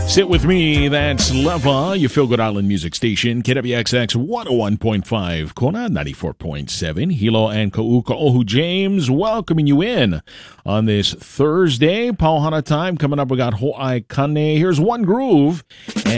Sit with me, that's Leva, your Feel Good Island music station, KWXX 101.5, Kona 94.7, Hilo and Ka'u'ohu James, welcoming you in on this Thursday. Pauhana time coming up, we got Ho'ai Kane. Here's one groove.